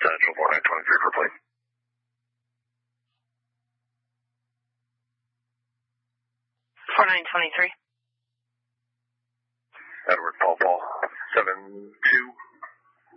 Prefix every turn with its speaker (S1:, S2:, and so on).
S1: Central 4923 for plate.
S2: $4923.
S1: Edward Paul 72